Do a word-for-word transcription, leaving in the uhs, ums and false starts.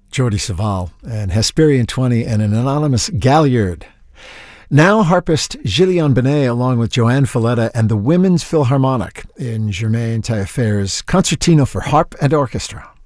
Jordi Savall, and Hesperian twenty, and an anonymous Galliard. Now harpist Gillian Benet along with Joanne Falletta and the Women's Philharmonic in Germain Taillefer's Concertino for Harp and Orchestra.